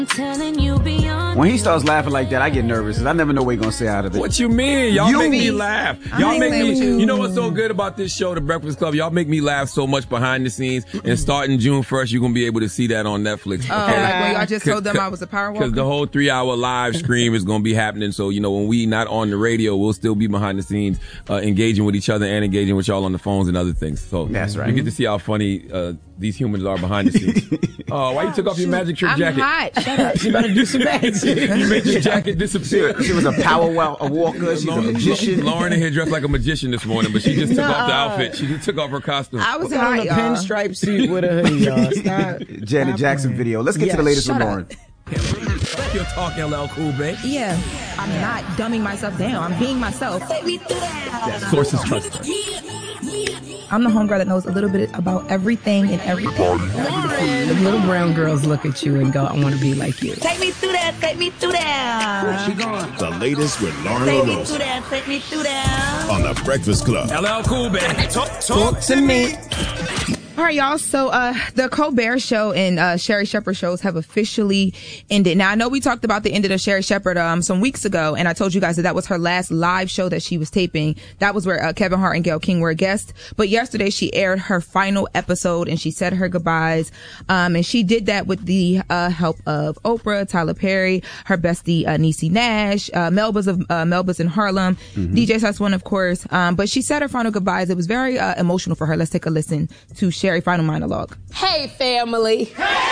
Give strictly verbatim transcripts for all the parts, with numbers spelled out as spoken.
Telling you beyond. When he starts laughing like that, I get nervous because I never know what he's gonna say out of it. What you mean? Y'all you. make me laugh. Y'all make me. You. you know what's so good about this show, The Breakfast Club? Y'all make me laugh so much behind the scenes. And starting June first, you're gonna be able to see that on Netflix. Oh, okay? like when y'all just told them I was a power walker? Because the whole three-hour live stream is gonna be happening. So you know, when we not on the radio, we'll still be behind the scenes, uh, engaging with each other and engaging with y'all on the phones and other things. So that's right. You get to see how funny uh, these humans are behind the scenes. Oh, why you took off your magic trick I'm jacket? hot. Shut up. You better do some magic. You made your jacket disappear. She, she was a power wa- a walker. She's Lauren, a magician. Lauren in here dressed like a magician this morning, but she just took off the outfit. She just took off her costume. I was Got hot, on a y'all. pinstripe suit with a hoodie, y'all. Stop. Janet Stop Jackson playing. video. Let's get Yes, to the latest shut from up. Lauren. You're talking, L L Cool, babe. Yeah, I'm not dumbing myself down. I'm being myself. Sources trust. I'm the homegirl that knows a little bit about everything and everything. The little brown girls look at you and go, I want to be like you. Take me through that, take me through that. The latest with Lauren Take me through LaRosa that, take me through that. on The Breakfast Club. L L Cool, babe. Talk, Talk to me. All right, y'all. So uh, the Colbert Show and uh, Sherri Shepherd shows have officially ended. Now, I know we talked about the end of Sherri Shepherd um, some weeks ago, and I told you guys that that was her last live show that she was taping. That was where uh, Kevin Hart and Gayle King were guests. But yesterday, she aired her final episode, and she said her goodbyes. Um, and she did that with the uh, help of Oprah, Tyler Perry, her bestie, uh, Niecy Nash, uh, Melba's of uh, Melba's in Harlem, mm-hmm. D J Sussman, of course. Um, but she said her final goodbyes. It was very uh, emotional for her. Let's take a listen to Sherri final monologue. Hey, family.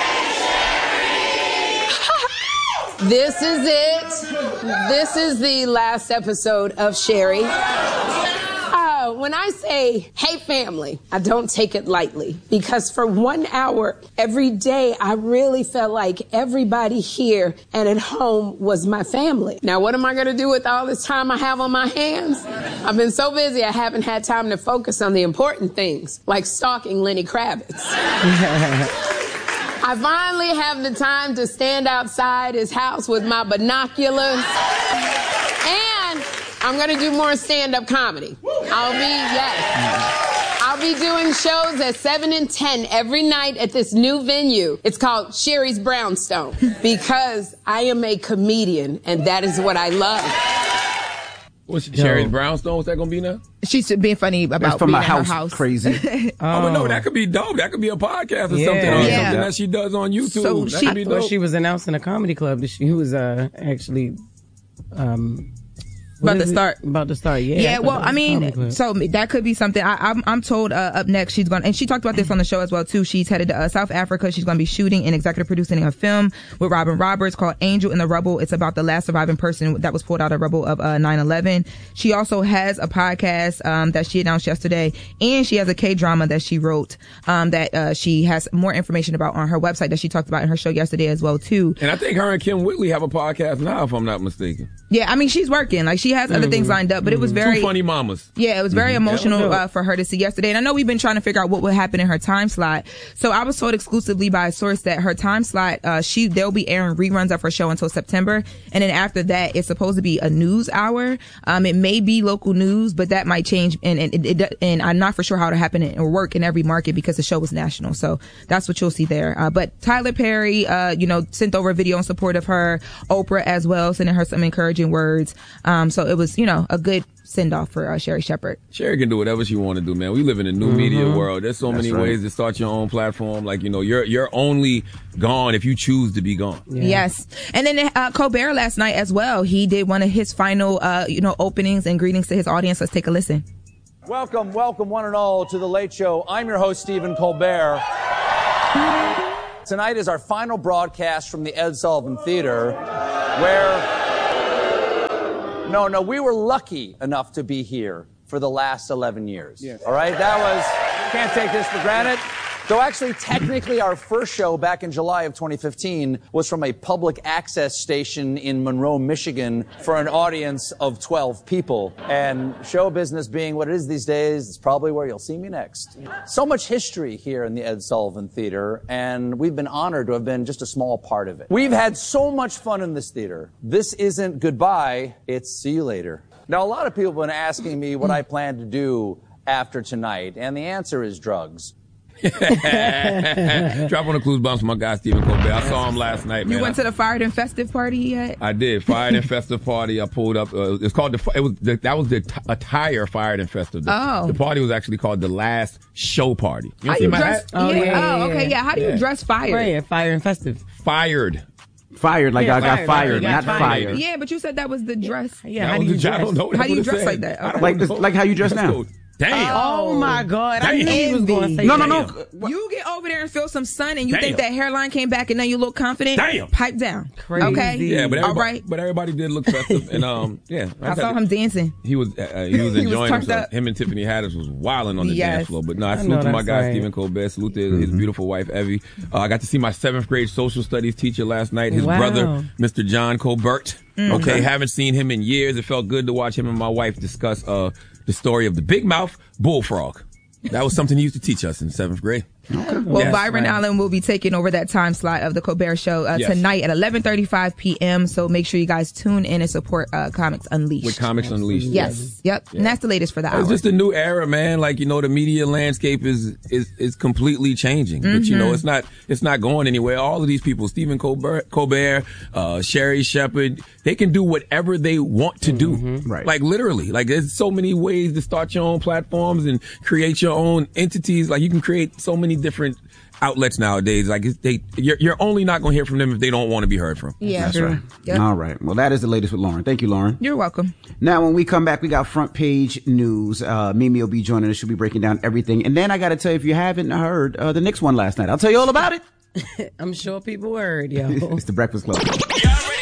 This is it. This is the last episode of Sherri. Uh, when I say, hey, family, I don't take it lightly, because for one hour every day, I really felt like everybody here and at home was my family. Now, what am I going to do with all this time I have on my hands? I've been so busy, I haven't had time to focus on the important things, like stalking Lenny Kravitz. I finally have the time to stand outside his house with my binoculars. And I'm going to do more stand-up comedy. I'll be, yes. I'll be doing shows at seven and ten every night at this new venue. It's called Sherri's Brownstone, because I am a comedian, and that is what I love. What's Sherri's Brownstone? What's that going to be now? She's being funny about That's from being my at house. her house. Crazy. Oh, but no, that could be dope. That could be a podcast or Yeah. something, or Yeah. something that she does on YouTube. So that she- could be Well, dope. she was announcing a comedy club that she was uh, actually um, what About to is it? start. About to start, yeah. Yeah, thought well, that was I a comedy mean, club. so that could be something. I, I'm, I'm told uh, up next she's going, and she talked about this on the show as well too. She's headed to uh, South Africa. She's going to be shooting and executive producing a film with Robin Roberts called Angel in the Rubble. It's about the last surviving person that was pulled out of rubble of uh, nine eleven. She also has a podcast um, that she announced yesterday, and she has a K-drama that she wrote um, that uh, she has more information about on her website that she talked about in her show yesterday as well too. And I think her and Kim Whitley have a podcast now, if I'm not mistaken. Yeah, I mean, she's working. Like, she has other Mm-hmm. things lined up, but it was very... Two funny mamas. Yeah, it was very Mm-hmm. emotional Yeah, uh, for her to see yesterday. And I know we've been trying to figure out what would happen in her time slot. So I was told exclusively by a source that her time slot, uh, she, they'll be airing reruns of her show until September. And then after that, it's supposed to be a news hour. Um, it may be local news, but that might change. And, and, it, it, and I'm not for sure how to happen or work in every market because the show is national. So that's what you'll see there. Uh, but Tyler Perry, uh, you know, sent over a video in support of her. Oprah as well, sending her some encouraging words. Um, so it was, you know, a good send off for uh, Sherri Shepherd. Sherri can do whatever she want to do, man. We live in a new mm-hmm. media world. There's so That's many right. ways to start your own platform. Like, you know, you're you're only gone if you choose to be gone. Yeah. Yes. And then uh, Colbert last night as well, he did one of his final, uh, you know, openings and greetings to his audience. Let's take a listen. Welcome, welcome one and all to The Late Show. I'm your host, Stephen Colbert. Tonight is our final broadcast from the Ed Sullivan Theater, where... No, no, we were lucky enough to be here for the last eleven years. Yes. All right? That was, can't take this for granted. Though actually, technically, our first show back in July of twenty fifteen was from a public access station in Monroe, Michigan, for an audience of twelve people. And show business being what it is these days, it's probably where you'll see me next. So much history here in the Ed Sullivan Theater, and we've been honored to have been just a small part of it. We've had so much fun in this theater. This isn't goodbye, it's see you later. Now, a lot of people have been asking me what I plan to do after tonight, and the answer is drugs. Drop on the clues bombs for my guy Stephen Colbert. I saw him last night, man. You went to the Fired and Festive party yet? I did. Fired and Festive party. I pulled up. Uh, it's called the. It was the, that was the t- attire Fired and Festive. The, Oh. the party was actually called the Last Show Party. You How see you my dress? hat? Oh, yeah. yeah, yeah, Oh, okay. yeah. Yeah. How do you Yeah. dress fired? Right, yeah, fire and festive. Fired. Fired, like Yeah, I got fired, fired, like not you got fired. fired. Yeah, but you said that was the dress. Yeah, That how do was you the- dress? I don't know. How That's do you what it dress said. like that? I don't Okay. Like know. this, like how you dress Let's now. go. Damn. Oh my God! I Damn. knew he was going to say No, no, damn. no. You get over there and feel some sun, and you think Damn. that hairline came back, and now you look confident. Damn. Pipe down. Crazy. Okay. Yeah, but All everybody, right. but everybody did look festive, and um, yeah, I saw him dancing. He was uh, he was He was enjoying turned himself. up. Him and Tiffany Haddish was wilding on the Yes. dance floor. But no, I I salute know to my that's guy right. Stephen Colbert. Salute to his beautiful wife Evie. Uh, I got to see my seventh grade social studies teacher last night. His Wow. brother, Mister John Colbert. Okay, haven't seen him in years. It felt good to watch him and my wife discuss uh the story of the big mouth bullfrog. That was something he used to teach us in seventh grade. Well, Yes. Byron Right. Allen will be taking over that time slot of the Colbert Show uh, Yes. tonight at eleven thirty-five p.m. So make sure you guys tune in and support uh, Comics Unleashed. With Comics Unleashed. Yes. Yep. And that's the latest for the hour. It's just a new era, man. Like, you know, the media landscape is is is completely changing. But you know, it's not it's not going anywhere. All of these people, Stephen Colbert, Colbert, uh, Sherry Shepherd, they can do whatever they want to do. Right. Like literally. Like there's so many ways to start your own platforms and create your own entities. Like you can create so many different outlets nowadays. Like it's- they, you're, you're only not going to hear from them if they don't want to be heard from. yeah. That's right. Yep. All right. Well, that is the latest with Lauren. Thank you, Lauren. You're welcome. Now, when we come back, we got front page news. Uh, Mimi will be joining us. She'll be breaking down everything. And then I got to tell you, if you haven't heard uh, the Knicks one last night, I'll tell you all about it. I'm sure people heard, yo. It's the Breakfast Club. Yo,